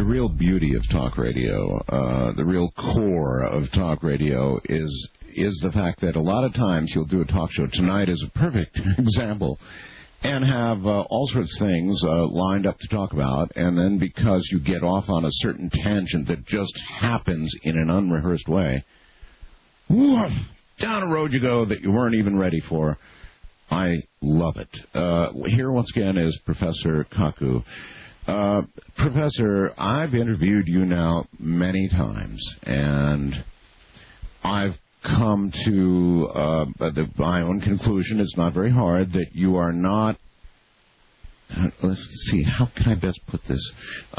real beauty of talk radio, the real core of talk radio is the fact that a lot of times you'll do a talk show. Tonight is a perfect example. And have all sorts of things lined up to talk about, and then because you get off on a certain tangent that just happens in an unrehearsed way, woof, down a road you go that you weren't even ready for. I love it. Here once again is Professor Kaku. Professor, I've interviewed you now many times, and I've come to my own conclusion. It's not very hard that you are not. Let's see. How can I best put this?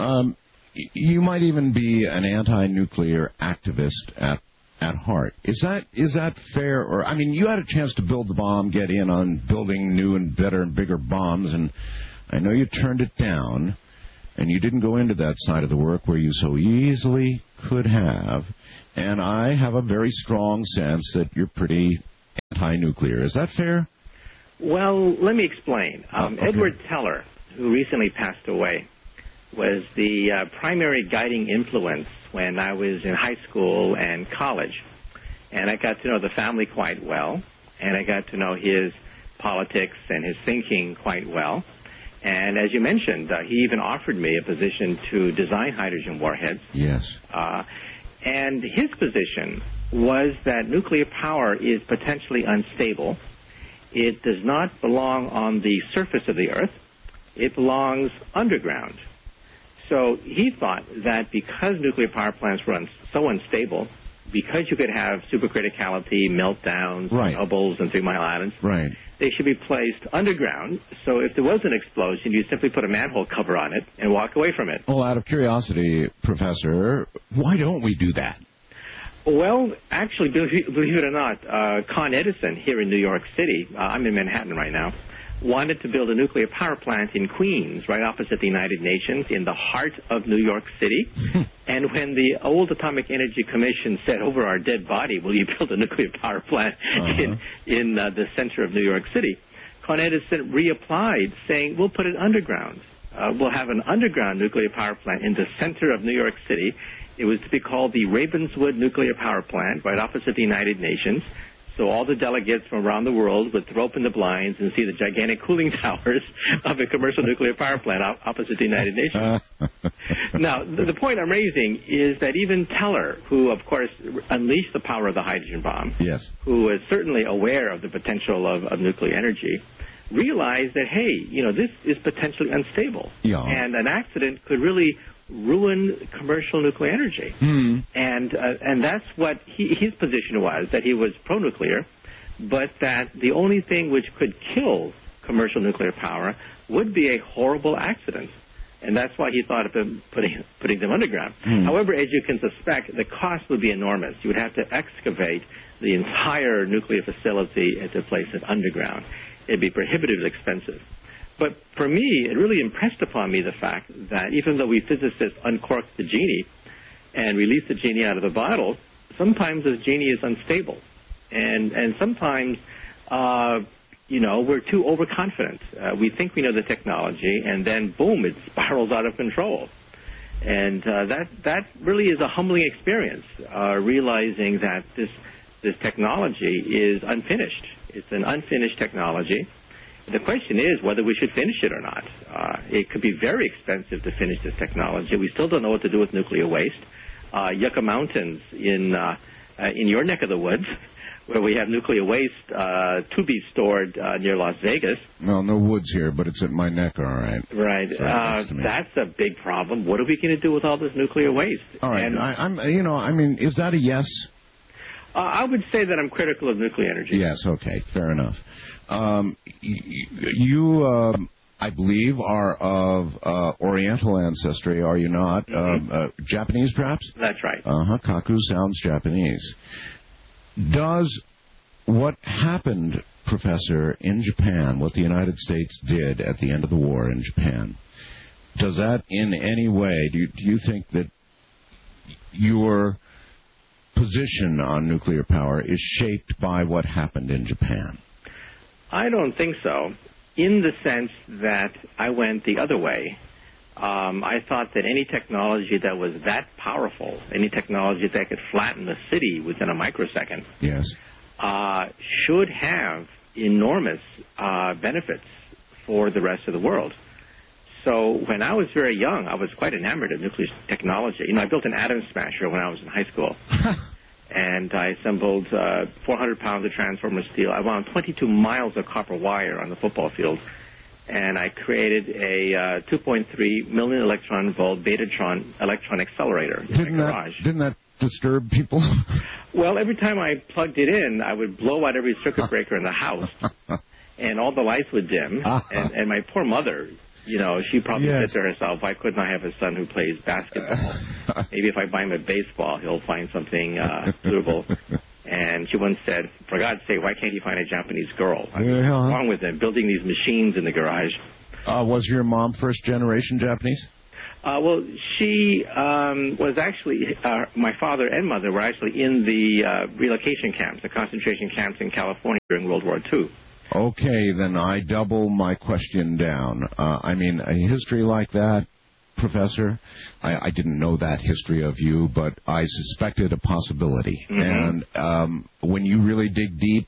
You might even be an anti-nuclear activist at heart. Is that fair? Or I mean, you had a chance to build the bomb, get in on building new and better and bigger bombs, and I know you turned it down, and you didn't go into that side of the work where you so easily could have. And I have a very strong sense that you're pretty anti-nuclear. Is that fair? Well, let me explain. Okay. Edward Teller, who recently passed away, was the primary guiding influence when I was in high school and college. And I got to know the family quite well, and I got to know his politics and his thinking quite well. And as you mentioned, he even offered me a position to design hydrogen warheads. Yes. And his position was that nuclear power is potentially unstable. It does not belong on the surface of the Earth. It belongs underground. So he thought that because nuclear power plants were so unstable, because you could have supercriticality, meltdowns, right, bubbles, and 3 Mile Islands, right, they should be placed underground. So if there was an explosion, you simply put a manhole cover on it and walk away from it. Well, out of curiosity, Professor, why don't we do that? Well, actually, believe it or not, Con Edison here in New York City, I'm in Manhattan right now, wanted to build a nuclear power plant in Queens, right opposite the United Nations, in the heart of New York City. And when the old Atomic Energy Commission said, over our dead body, will you build a nuclear power plant in the center of New York City, Con Edison reapplied, saying, we'll put it underground. We'll have an underground nuclear power plant in the center of New York City. It was to be called the Ravenswood Nuclear Power Plant, right opposite the United Nations. So all the delegates from around the world would throw open the blinds and see the gigantic cooling towers of a commercial nuclear power plant opposite the United Nations. Now, the point I'm raising is that even Teller, who, of course, unleashed the power of the hydrogen bomb, yes, who is certainly aware of the potential of nuclear energy, realized that, hey, this is potentially unstable. Yeah. And an accident could really ruin commercial nuclear energy. And that's what his position was, that he was pro-nuclear, but that the only thing which could kill commercial nuclear power would be a horrible accident. And that's why he thought of putting them underground. However, as you can suspect, the cost would be enormous. You would have to excavate the entire nuclear facility and to place it underground. It'd be prohibitively expensive. But for me, it really impressed upon me the fact that even though we physicists uncorked the genie and released the genie out of the bottle, sometimes the genie is unstable. And sometimes, we're too overconfident. We think we know the technology, and then, boom, it spirals out of control. And that really is a humbling experience, realizing that this technology is unfinished. It's an unfinished technology. The question is whether we should finish it or not. It could be very expensive to finish this technology. We still don't know what to do with nuclear waste. Yucca Mountains in your neck of the woods, where we have nuclear waste to be stored near Las Vegas. Well, no woods here, but it's at my neck, all right. Right. That's a big problem. What are we going to do with all this nuclear waste? All right. And is that a yes? I would say that I'm critical of nuclear energy. Yes, okay, fair enough. You, I believe, are of Oriental ancestry, are you not? Japanese, perhaps? That's right. Kaku sounds Japanese. Does what happened, Professor, in Japan, what the United States did at the end of the war in Japan, does that in any way, do you think that your position on nuclear power is shaped by what happened in Japan? I don't think so, in the sense that I went the other way. I thought that any technology that was that powerful, any technology that could flatten the city within a microsecond, Yes. Should have enormous benefits for the rest of the world. So when I was very young, I was quite enamored of nuclear technology. I built an atom smasher when I was in high school. And I assembled 400 pounds of transformer steel. I wound 22 miles of copper wire on the football field. And I created a 2.3 million electron volt Betatron electron accelerator in my garage. Didn't that disturb people? Well, every time I plugged it in, I would blow out every circuit breaker in the house, and all the lights would dim. And my poor mother, she probably said to herself, why couldn't I have a son who plays basketball? Maybe if I buy him a baseball, he'll find something suitable. And she once said, for God's sake, why can't he find a Japanese girl? What's wrong with him, building these machines in the garage? Was your mom first-generation Japanese? Well, she was actually, my father and mother were actually in the relocation camps, the concentration camps in California during World War II. Okay, then I double my question down. A history like that, Professor, I didn't know that history of you, but I suspected a possibility. Mm-hmm. And when you really dig deep,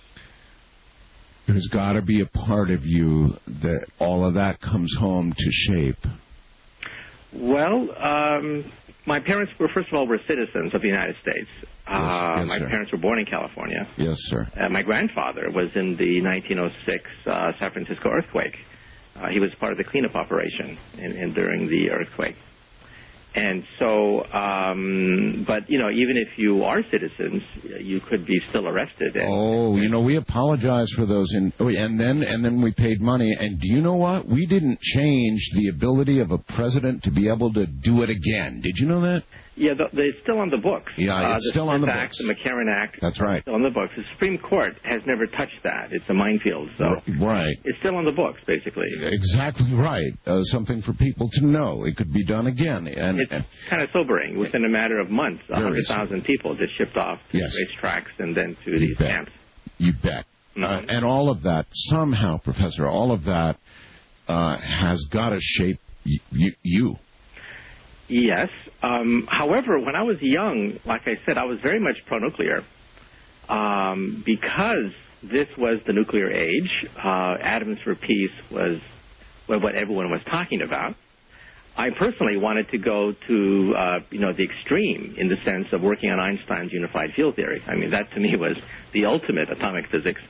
there's got to be a part of you that all of that comes home to shape. Well, my parents were, first of all, were citizens of the United States. Yes, my parents were born in California. Yes, sir. My grandfather was in the 1906 San Francisco earthquake. He was part of the cleanup operation during the earthquake. And so, but, even if you are citizens, you could be still arrested. We apologize for those. And then we paid money. And do you know what? We didn't change the ability of a president to be able to do it again. Did you know that? Yeah, it's still on the books. Yeah, it's still on the Act, books. The McCarran Act. That's right. Still on the books. The Supreme Court has never touched that. It's a minefield. So right. It's still on the books, basically. Exactly right. Something for people to know. It could be done again. And it's kind of sobering. Within a matter of months, 100,000 people just shipped off to racetracks and then to these camps. You bet. Mm-hmm. And all of that, somehow, Professor, all of that has got to shape you. Yes. However, when I was young, like I said, I was very much pro-nuclear. Because this was the nuclear age, atoms for peace was what everyone was talking about. I personally wanted to go to, the extreme in the sense of working on Einstein's unified field theory. I mean, that to me was the ultimate atomic physics.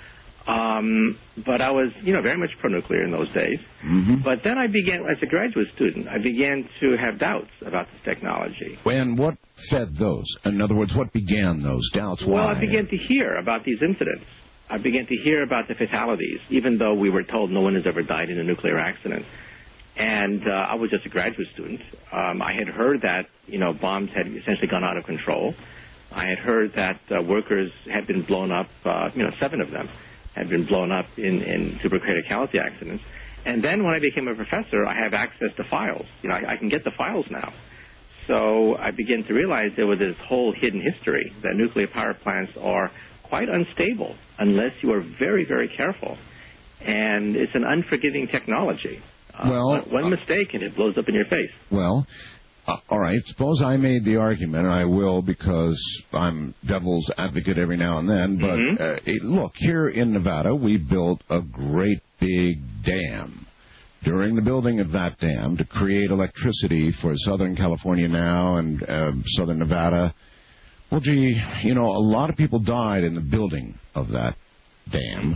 But I was, very much pro-nuclear in those days. Mm-hmm. But then I began, as a graduate student, I began to have doubts about this technology. And what fed those? In other words, what began those doubts? Well, Why? I began to hear about these incidents. I began to hear about the fatalities, even though we were told no one has ever died in a nuclear accident. And I was just a graduate student. I had heard that, bombs had essentially gone out of control. I had heard that workers had been blown up, 7 of them had been blown up in supercriticality accidents. And then when I became a professor, I have access to files. I can get the files now. So I began to realize there was this whole hidden history that nuclear power plants are quite unstable unless you are very, very careful. And it's an unforgiving technology. One mistake and it blows up in your face. Well, all right. Suppose I made the argument, and I will because I'm devil's advocate every now and then. But look, here in Nevada, we built a great big dam. During the building of that dam, to create electricity for Southern California now and Southern Nevada, well, gee, a lot of people died in the building of that dam.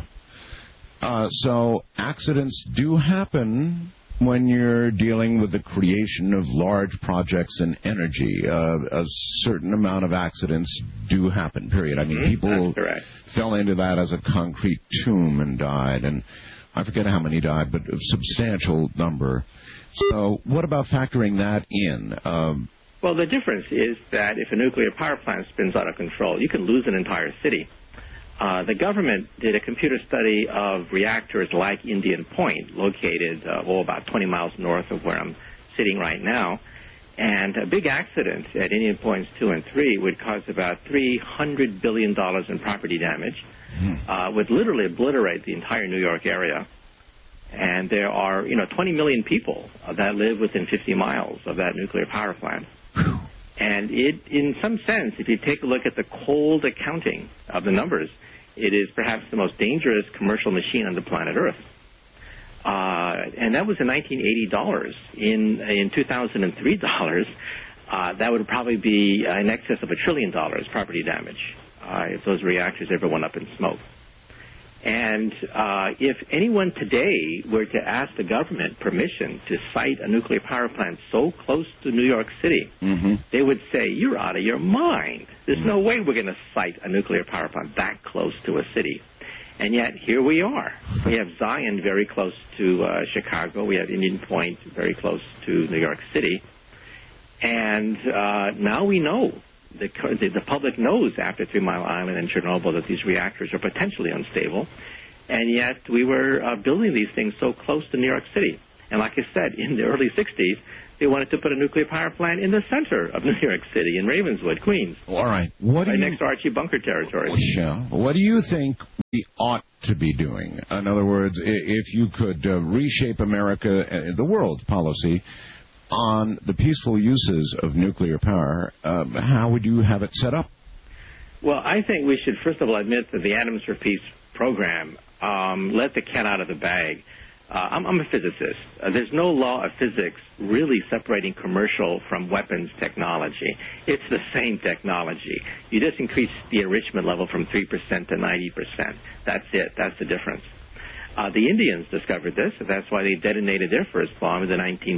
So accidents do happen when you're dealing with the creation of large projects in energy. A certain amount of accidents do happen, period. I mean, people fell into that as a concrete tomb and died, and I forget how many died, but a substantial number. So what about factoring that in? Well, the difference is that if a nuclear power plant spins out of control, you can lose an entire city. The government did a computer study of reactors like Indian Point, located about 20 miles north of where I'm sitting right now. And a big accident at Indian Points 2 and 3 would cause about $300 billion in property damage, would literally obliterate the entire New York area. And there are, 20 million people that live within 50 miles of that nuclear power plant. And it, in some sense, if you take a look at the cold accounting of the numbers, it is perhaps the most dangerous commercial machine on the planet Earth. And that was in 1980 dollars. In 2003 dollars, that would probably be in excess of $1 trillion property damage if those reactors ever went up in smoke. And if anyone today were to ask the government permission to site a nuclear power plant so close to New York City, they would say, you're out of your mind. There's no way we're going to site a nuclear power plant that close to a city. And yet, here we are. We have Zion very close to Chicago. We have Indian Point very close to New York City. And now we know. The public knows after 3 Mile Island and Chernobyl that these reactors are potentially unstable, and yet we were building these things so close to New York City. And like I said, in the early 60s, they wanted to put a nuclear power plant in the center of New York City, in Ravenswood, Queens. All right. Right next to Archie Bunker territory. Yeah. What do you think we ought to be doing? In other words, if you could reshape America, the world's policy, on the peaceful uses of nuclear power, how would you have it set up? Well, I think we should, first of all, admit that the Atoms for Peace program let the cat out of the bag. I'm a physicist. There's no law of physics really separating commercial from weapons technology. It's the same technology. You just increase the enrichment level from 3% to 90%. That's it. That's the difference. The Indians discovered this. That's why they detonated their first bomb in the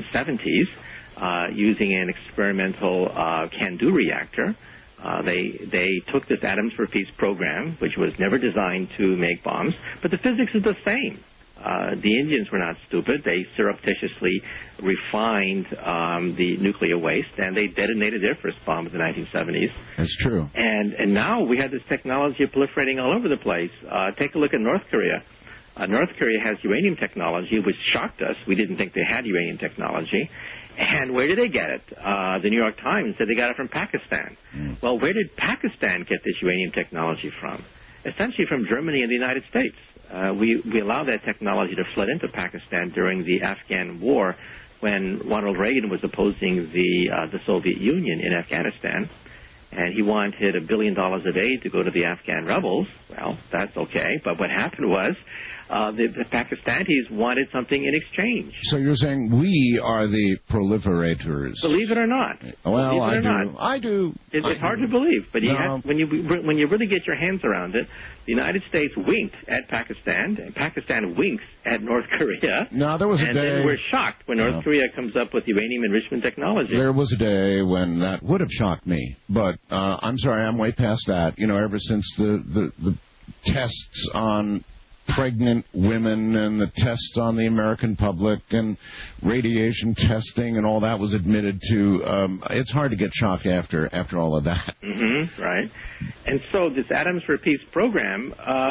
1970s using an experimental CANDU reactor. They took this Atoms for Peace program, which was never designed to make bombs, but the physics is the same. The Indians were not stupid. They surreptitiously refined the nuclear waste, and they detonated their first bomb in the 1970s. That's true. And now we have this technology proliferating all over the place. Take a look at North Korea. North Korea has uranium technology, which shocked us. We didn't think they had uranium technology. And where did they get it? The New York Times said they got it from Pakistan. Well, where did Pakistan get this uranium technology from? Essentially from Germany and the United States. We allowed that technology to flood into Pakistan during the Afghan war when Ronald Reagan was opposing the Soviet Union in Afghanistan. And he wanted $1 billion of aid to go to the Afghan rebels. Well, that's okay. But what happened was the Pakistanis wanted something in exchange. So you're saying we are the proliferators? Believe it or not. Well, I do. It's hard to believe, but when you really get your hands around it, the United States winked at Pakistan, and Pakistan winks at North Korea. No, there was a day. And then we're shocked when North Korea comes up with uranium enrichment technology. There was a day when that would have shocked me, but I'm sorry, I'm way past that. Ever since the tests on pregnant women and the tests on the American public and radiation testing and all that was admitted to, it's hard to get shock after all of that. Right. And so this Atoms for Peace program,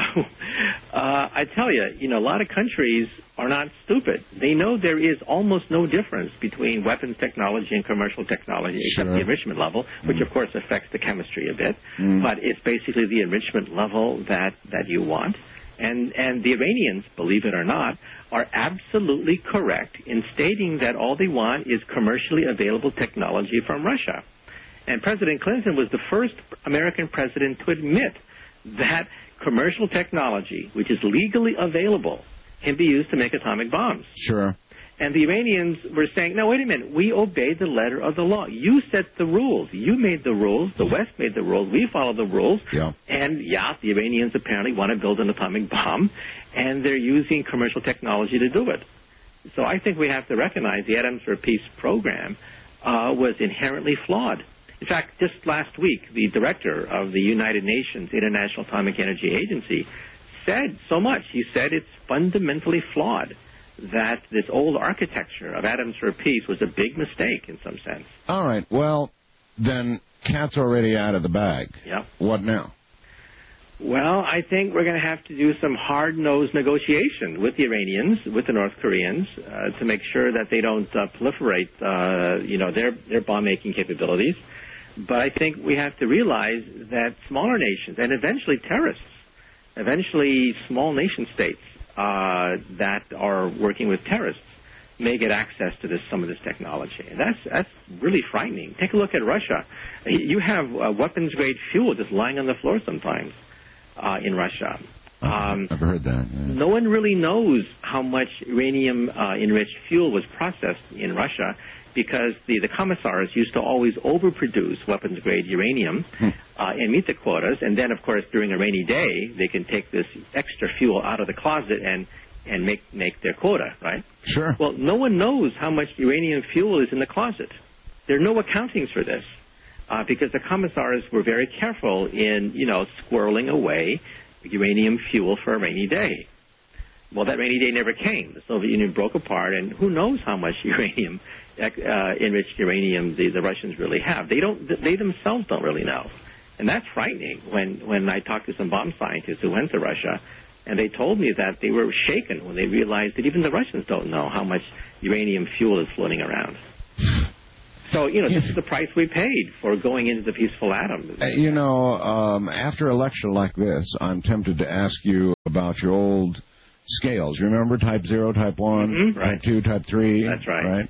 I tell you, a lot of countries are not stupid. They know there is almost no difference between weapons technology and commercial technology, except the enrichment level, which of course affects the chemistry a bit. But it's basically the enrichment level that you want. And the Iranians, believe it or not, are absolutely correct in stating that all they want is commercially available technology from Russia. And President Clinton was the first American president to admit that commercial technology, which is legally available, can be used to make atomic bombs. Sure. And the Iranians were saying, no, wait a minute, we obey the letter of the law. You set the rules. You made the rules. The West made the rules. We follow the rules. Yeah. And, the Iranians apparently want to build an atomic bomb, and they're using commercial technology to do it. So I think we have to recognize the Atoms for Peace program was inherently flawed. In fact, just last week, the director of the United Nations International Atomic Energy Agency said so much. He said it's fundamentally flawed, that this old architecture of Atoms for Peace was a big mistake in some sense. All right. Well, then cat's already out of the bag. Yeah. What now? Well, I think we're going to have to do some hard-nosed negotiation with the Iranians, with the North Koreans, to make sure that they don't proliferate, their bomb-making capabilities. But I think we have to realize that smaller nations, and eventually terrorists, eventually small nation-states, that are working with terrorists may get access to some of this technology. And that's really frightening. Take a look at Russia. You have weapons-grade fuel just lying on the floor sometimes in Russia. I've heard that. Yeah. No one really knows how much uranium-enriched fuel was processed in Russia because the commissars used to always overproduce weapons-grade uranium and meet the quotas. And then, of course, during a rainy day, they can take this extra fuel out of the closet and make their quota, right? Sure. Well, no one knows how much uranium fuel is in the closet. There are no accountings for this because the commissars were very careful in, squirreling away uranium fuel for a rainy day. Well, that rainy day never came. The Soviet Union broke apart, and who knows how much uranium, enriched uranium, the Russians really have. They themselves don't really know. And that's frightening. When I talked to some bomb scientists who went to Russia, and they told me that they were shaken when they realized that even the Russians don't know how much uranium fuel is floating around. So, this is the price we paid for going into the peaceful atom. After a lecture like this, I'm tempted to ask you about your old scales. You remember type 0, type 1, mm-hmm, right. Type 2, type 3? That's right.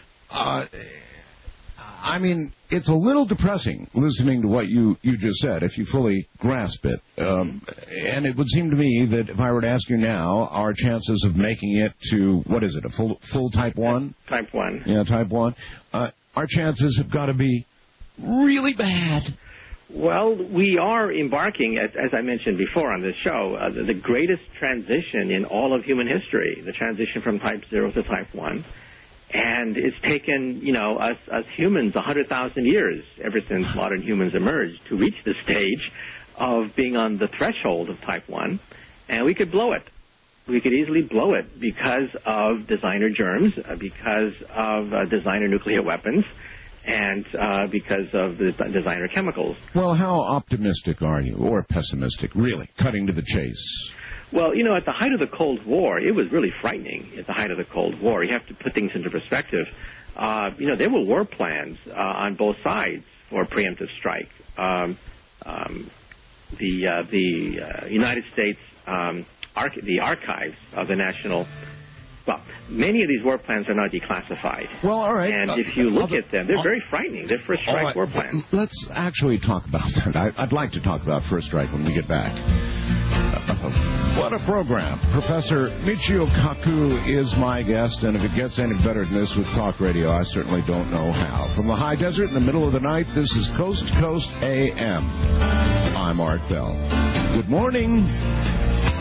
It's a little depressing listening to what you just said, if you fully grasp it. And it would seem to me that if I were to ask you now, our chances of making it to, what is it, a full type 1? Type 1. Yeah, type 1. Our chances have got to be really bad. Well, we are embarking, as I mentioned before on this show, the greatest transition in all of human history, the transition from type 0 to type 1. And it's taken, us humans 100,000 years, ever since modern humans emerged, to reach the stage of being on the threshold of type 1. And we could blow it. We could easily blow it because of designer germs, because of designer nuclear weapons, and because of the designer chemicals. Well, how optimistic are you, or pessimistic, really, cutting to the chase? Well, at the height of the Cold War, it was really frightening at the height of the Cold War. You have to put things into perspective. There were war plans on both sides for preemptive strike. The United States, the archives of the National... Well, many of these war plans are now declassified. Well, all right. And if you look at them, they're very frightening. They're first strike war plans. Let's actually talk about that. I'd like to talk about first strike when we get back. What a program. Professor Michio Kaku is my guest, and if it gets any better than this with talk radio, I certainly don't know how. From the high desert in the middle of the night, this is Coast to Coast AM. I'm Art Bell. Good morning.